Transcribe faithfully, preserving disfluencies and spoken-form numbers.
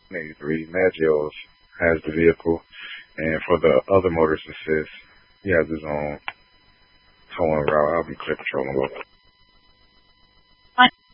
eighty-three. Maggios has the vehicle, and for the other motorist assist, he has his own towing route. I'll be clear patrolling with.